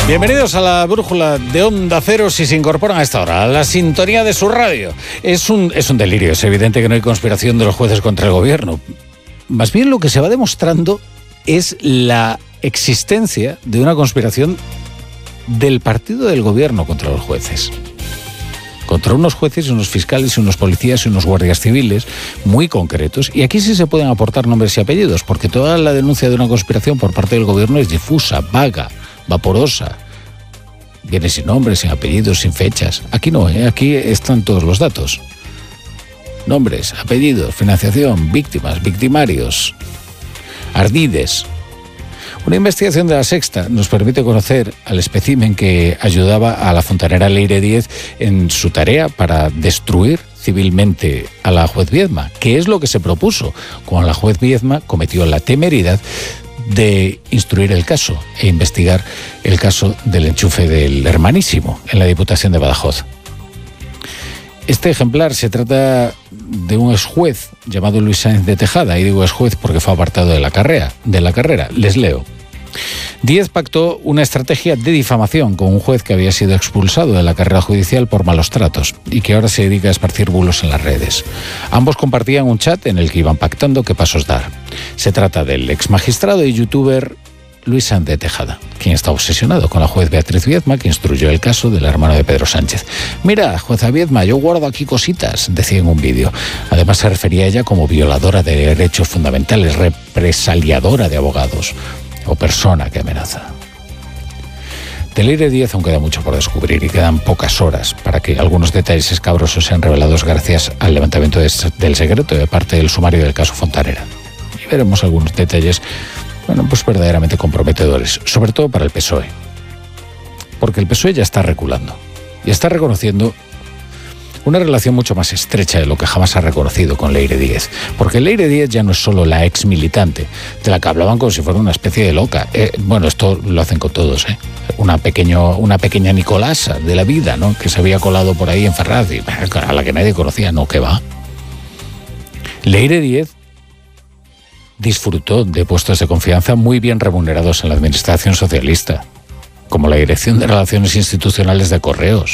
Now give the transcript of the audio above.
Bienvenidos a la brújula de Onda Cero si se incorporan a esta hora, a la sintonía de su radio. Es un delirio, es evidente que no hay conspiración de los jueces contra el gobierno. Más bien lo que se va demostrando es la existencia de una conspiración del partido del gobierno contra los jueces. Contra unos jueces y unos fiscales y unos policías y unos guardias civiles muy concretos. Y aquí sí se pueden aportar nombres y apellidos, porque toda la denuncia de una conspiración por parte del gobierno es difusa, vaga, vaporosa. Viene sin nombres, sin apellidos, sin fechas. Aquí no, aquí están todos los datos. Nombres, apellidos, financiación, víctimas, victimarios, ardides. Una investigación de La Sexta nos permite conocer al espécimen que ayudaba a la fontanera Leire Díez en su tarea para destruir civilmente a la juez Viedma, que es lo que se propuso cuando la juez Viedma cometió la temeridad de instruir el caso e investigar el caso del enchufe del hermanísimo en la Diputación de Badajoz. Este ejemplar se trata de un exjuez llamado Luis Sáenz de Tejada, y digo exjuez porque fue apartado de la carrera. Les leo. Díez pactó una estrategia de difamación con un juez que había sido expulsado de la carrera judicial por malos tratos y que ahora se dedica a esparcir bulos en las redes. Ambos compartían un chat en el que iban pactando qué pasos dar. Se trata del ex magistrado y youtuber Luis Sáenz de Tejada, quien está obsesionado con la juez Beatriz Viedma, que instruyó el caso del hermano de Pedro Sánchez. Mira, jueza Viedma, yo guardo aquí cositas, decía en un vídeo. Además se refería a ella como violadora de derechos fundamentales, represaliadora de abogados o persona que amenaza. De Leire Díez aún queda mucho por descubrir y quedan pocas horas para que algunos detalles escabrosos sean revelados gracias al levantamiento del secreto de parte del sumario del caso Fontanera. Y veremos algunos detalles pues verdaderamente comprometedores, sobre todo para el PSOE. Porque el PSOE ya está reculando y está reconociendo una relación mucho más estrecha de lo que jamás ha reconocido con Leire Díez. Porque Leire Díez ya no es solo la ex militante, de la que hablaban como si fuera una especie de loca. Esto lo hacen con todos, una pequeña Nicolasa de la vida, ¿no? Que se había colado por ahí en Ferraz y a la que nadie conocía, no, que va. Leire Díez disfrutó de puestos de confianza muy bien remunerados en la administración socialista, como la Dirección de Relaciones Institucionales de Correos,